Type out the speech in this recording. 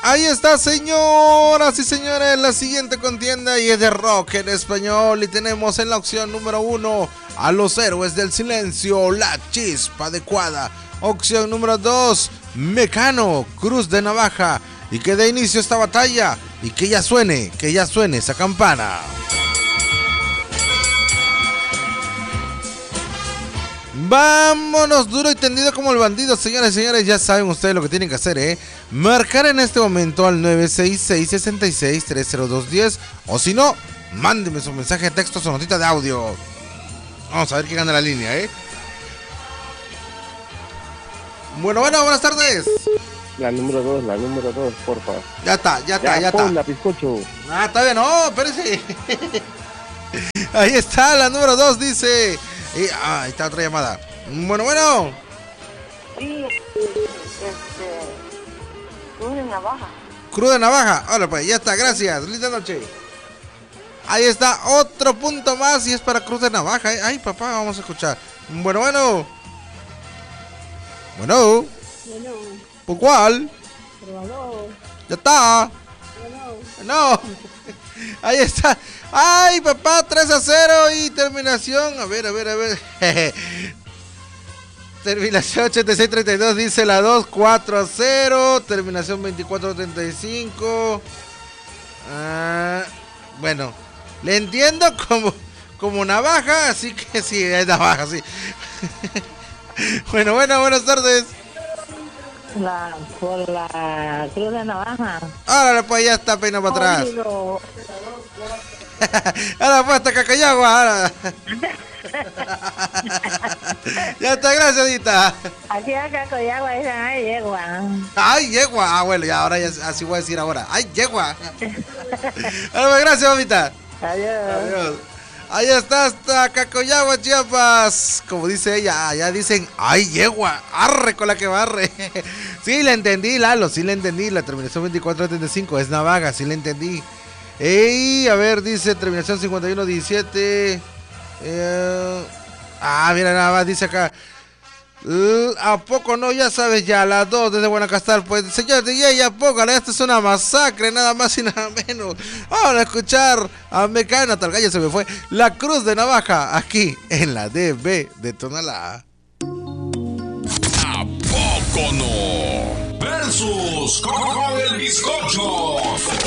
Ahí está, señoras y señores, la siguiente contienda y es de rock en español. Y tenemos en la opción número 1 a Los Héroes del Silencio, La Chispa Adecuada. Opción número 2, Mecano, Cruz de Navaja. Y que dé inicio esta batalla y que ya suene esa campana. Vámonos duro y tendido como el bandido, señores y señores. Ya saben ustedes lo que tienen que hacer, marcar en este momento al 966-66-30210. O si no, mándenme su mensaje de texto, su notita de audio. Vamos a ver quién gana la línea, Bueno, buenas tardes. La número 2, porfa. Ya está. La bizcocho. Está bien, no, espérese. Ahí está, la número 2 dice. Ahí está otra llamada. Bueno. Sí, Cruz de Navaja. Cruz de Navaja. Hola, pues, ya está, gracias. Linda noche. Ahí está, otro punto más y es para Cruz de Navaja. Ay, papá, vamos a escuchar. Bueno. ¿Por cuál? Ya está. No. Ahí está. Ay, papá, 3-0 y terminación. A ver. Terminación 86-32, dice la 2, 4-0. Terminación 24-35. Bueno, le entiendo como navaja, así que sí, es navaja, sí. Bueno, buenas tardes. Por la Cruz de Navaja. Ahora pues ya está peinado para atrás. No. Ahora pues hasta Cacayagua. Ahora. Ya está, gracias, Dita. Aquí a Cacayagua dicen, ay, yegua. Ay, yegua. Bueno, ya ahora ya así voy a decir ahora. Ay, yegua. Ahora pues, gracias, mamita. Adiós. Ahí está hasta Cacoyagua, Chiapas. Como dice ella, ya dicen, ay, yegua, arre con la que barre. Sí, la entendí, Lalo, sí la entendí. La terminación 24-35 es navaga, sí la entendí. A ver, dice terminación 51-17. Mira, nada más dice acá. ¿A poco no? Ya sabes, ya las 2 desde Guanacaste. Pues, señor DJ, ya póngale, esto es una masacre, nada más y nada menos. Vamos a escuchar a Mecano, tal gallo se me fue. La Cruz de Navaja, aquí en la DB de Tonalá. ¿A poco no? Versus con el bizcocho.